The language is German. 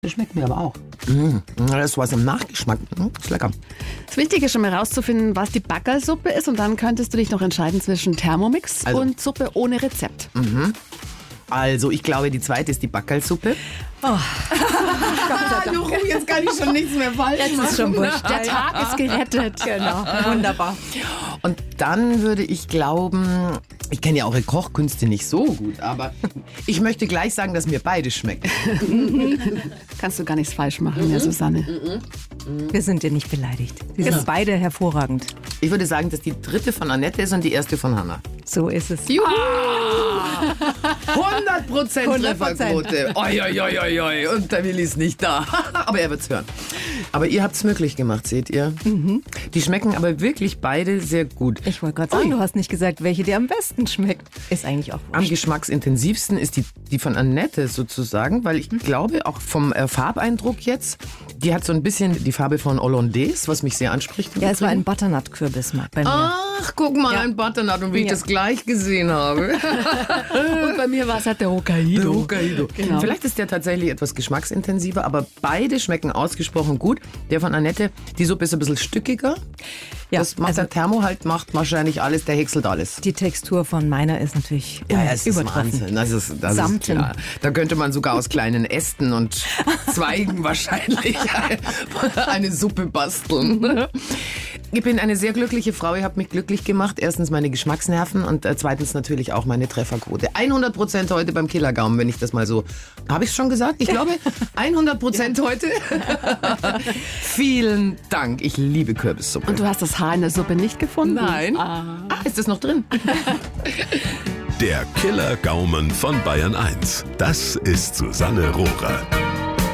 Das schmeckt mir aber auch. Das ist was im Nachgeschmack. Ist lecker. Das Wichtige ist schon mal rauszufinden, was die Backerlsuppe ist und dann könntest du dich noch entscheiden zwischen Thermomix und Suppe ohne Rezept. Also, ich glaube, die zweite ist die Backerlsuppe. Jetzt kann ich schon nichts mehr falsch machen. Jetzt ist schon wurscht. Der Tag ist gerettet. Genau, wunderbar. Und dann würde ich glauben, ich kenne ja eure Kochkünste nicht so gut, aber ich möchte gleich sagen, dass mir beide schmecken. Kannst du gar nichts falsch machen, Susanne. Wir sind dir nicht beleidigt. Sie sind beide hervorragend. Ich würde sagen, dass die dritte von Annette ist und die erste von Hannah. So ist es. 100% Trefferquote. Oi, oi, oi, oi, oi. Und der Willi ist nicht da. Aber er wird's hören. Aber ihr habt's möglich gemacht, seht ihr? Die schmecken aber wirklich beide sehr gut. Ich wollte gerade sagen, du hast nicht gesagt, welche dir am besten schmeckt. Ist eigentlich auch Am wurscht. geschmacksintensivsten ist die von Annette sozusagen, weil ich glaube, auch vom Farbeindruck jetzt, die hat so ein bisschen die Farbe von Hollandaise, was mich sehr anspricht. Ja, es war ein Butternut-Kürbis bei mir. Ach, guck mal, Ja. ein Butternut und wie ich Ja. das gleich gesehen habe. Und bei mir war es halt der Hokkaido. Der Hokkaido. Genau. Vielleicht ist der tatsächlich etwas geschmacksintensiver, aber beide schmecken ausgesprochen gut. Der von Annette, die Suppe ist ein bisschen stückiger. Ja, Das macht also der Thermo halt, macht wahrscheinlich alles, der häckselt alles. die Textur von meiner ist natürlich Es ist übertroffen. Wahnsinn. Das ist Samten. klar. Da könnte man sogar aus kleinen Ästen und Zweigen wahrscheinlich eine Suppe basteln. Ich bin eine sehr glückliche Frau. Ihr habt mich glücklich gemacht. Erstens meine Geschmacksnerven und zweitens natürlich auch meine Trefferquote. 100% heute beim Killergaumen, wenn ich das mal so... Habe ich es schon gesagt? Ich glaube, 100% heute. Vielen Dank. Ich liebe Kürbissuppe. Und du hast das Haar in der Suppe nicht gefunden? Nein. Ist das noch drin? Der Killer-Gaumen von Bayern 1. Das ist Susanne Rohrer.